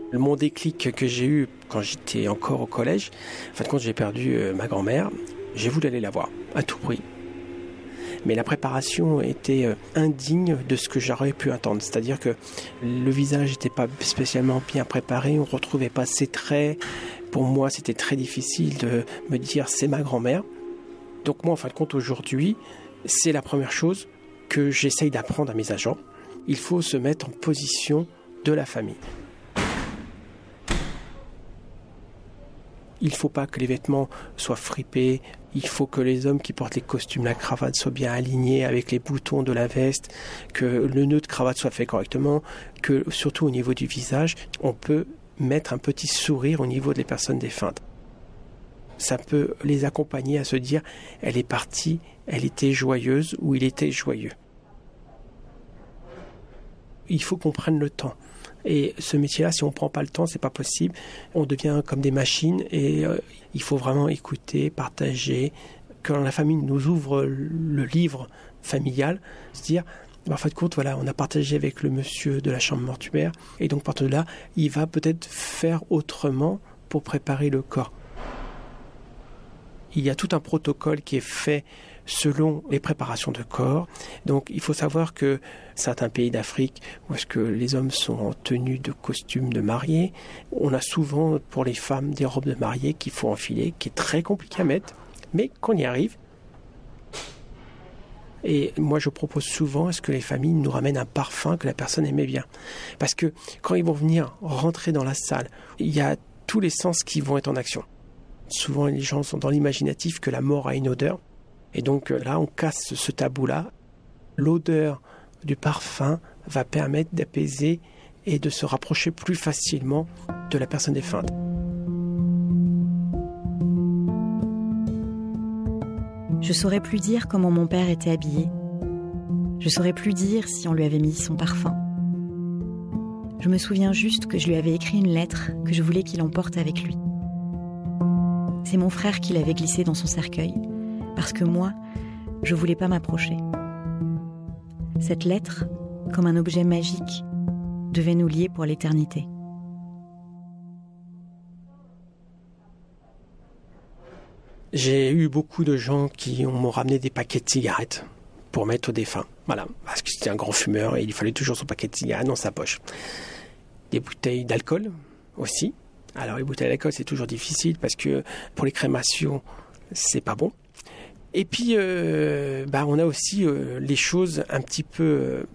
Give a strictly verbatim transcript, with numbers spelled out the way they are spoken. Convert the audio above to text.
Mon déclic que j'ai eu quand j'étais encore au collège, en fin de compte, j'ai perdu ma grand-mère. J'ai voulu aller la voir, à tout prix. Mais la préparation était indigne de ce que j'aurais pu attendre. C'est-à-dire que le visage n'était pas spécialement bien préparé, on ne retrouvait pas ses traits. Pour moi, c'était très difficile de me dire « c'est ma grand-mère ». Donc moi, en fin de compte, aujourd'hui, c'est la première chose que j'essaye d'apprendre à mes agents. Il faut se mettre en position de la famille. Il ne faut pas que les vêtements soient fripés. Il faut que les hommes qui portent les costumes, la cravate soient bien alignés avec les boutons de la veste, que le nœud de cravate soit fait correctement, que surtout au niveau du visage, on peut mettre un petit sourire au niveau des personnes défuntes. Ça peut les accompagner à se dire « elle est partie, elle était joyeuse » ou « il était joyeux ». Il faut qu'on prenne le temps. Et ce métier-là, si on ne prend pas le temps, c'est pas possible. On devient comme des machines et euh, il faut vraiment écouter, partager. Quand la famille nous ouvre le livre familial, se dire, en fin de compte, voilà, on a partagé avec le monsieur de la chambre mortuaire et donc partant de là, il va peut-être faire autrement pour préparer le corps. Il y a tout un protocole qui est fait selon les préparations de corps. Donc il faut savoir que certains pays d'Afrique où est-ce que les hommes sont en tenue de costume de mariée, on a souvent pour les femmes des robes de mariée qu'il faut enfiler, qui est très compliqué à mettre, mais qu'on y arrive. Et moi je propose souvent à ce que les familles nous ramènent un parfum que la personne aimait bien. Parce que quand ils vont venir rentrer dans la salle, il y a tous les sens qui vont être en action. Souvent les gens sont dans l'imaginatif que la mort a une odeur. Et donc là, on casse ce tabou-là. L'odeur du parfum va permettre d'apaiser et de se rapprocher plus facilement de la personne défunte. Je saurais plus dire comment mon père était habillé. Je saurais plus dire si on lui avait mis son parfum. Je me souviens juste que je lui avais écrit une lettre que je voulais qu'il emporte avec lui. C'est mon frère qui l'avait glissée dans son cercueil. Parce que moi, je ne voulais pas m'approcher. Cette lettre, comme un objet magique, devait nous lier pour l'éternité. J'ai eu beaucoup de gens qui m'ont ramené des paquets de cigarettes pour mettre au défunt. Voilà, parce que c'était un grand fumeur et il fallait toujours son paquet de cigarettes dans sa poche. Des bouteilles d'alcool aussi. Alors les bouteilles d'alcool, c'est toujours difficile parce que pour les crémations, c'est pas bon. Et puis, euh, bah, on a aussi euh, les choses un petit peu